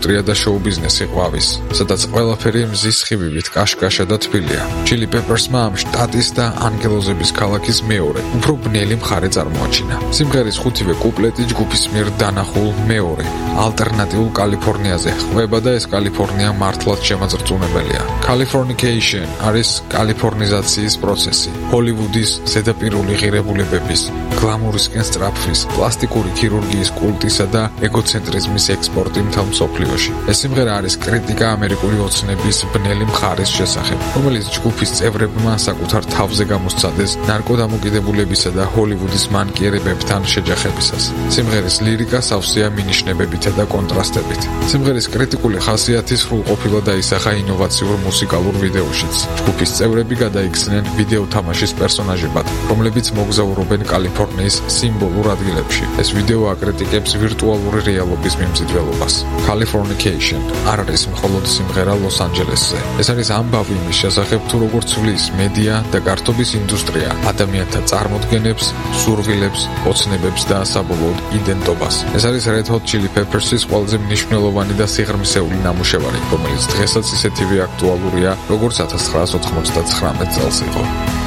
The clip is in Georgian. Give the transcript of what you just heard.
ინდუსტრია და შოუ ბიზნესი ყვავის, სადაც ყველაფერი მზის სხივივით კაშკაშა და თბილია. Chili Peppers-მა ამ შტატის და ანგელოზების ქალაქის მეორე, უფრო ბნელი მხარე წარმოაჩინა. სიმღერის ხუთივე კუპლეტი ჯგუფის მიერ დანახულ მეორე, ალტერნატიულ კალიფორნიაზე ყვება და ეს კალიფორნია მართლაც შემაძრწუნებელია. Californication არის კალიფორნიზაციის პროცესი, ჰოლივუდის ზედაპირული ღირებულებების, გლამურისკენ სწრაფვის, პლასტიკური ქირურგიის კულტისა და ეგოცენტრიზმის ექსპორტი მთელ მსოფლიოში. ეს სიმღერა არის კრიტიკა ამერიკული ოცნების ბნელი მხარის შესახებ, რომელიც ჯგუფის წევრებმა საკუთარ თავზე გამოსცადეს ნარკოდამოკიდებულებისა და ჰოლივუდის მანკიერებებთან შეჯახებისას. სიმღერის ლირიკა სავსეა მინიშნებებითა და კონტრასტებით. სიმღერის კრიტიკული ხასიათი სრულყოფილად დაისახა ინოვაციურ მუსიკალურ ვიდეოშიც. ჯგუფის წევრები გადაიქცნენ ვიდეო თამაშის პერსონაჟებად, რომლებიც მოგზაურობენ კალიფორნიის სიმბოლურ ადგილებში. ეს ვიდეო აკრიტიკებს ვირტუალური რეალობის მიმზიდველობას. Californication არ არის მხოლოდ სიმღერა ლოს-ანჯელესზე. ეს არის ამბავი იმის შესახებ, თუ როგორ ცვლის მედია და გართობის ინდუსტრია ადამიანთა წარმოდგენებს, სურვილებს, ოცნებებს და საბოლოოდ იდენტობას. ეს არის Red Hot Chili Peppers-ის ყველაზე მნიშვნელოვანი და სიღრმისეული ნამუშევარი, რომელიც დღესაც ისეთივე აქტუალურია, როგორც 1999 წელს იყო.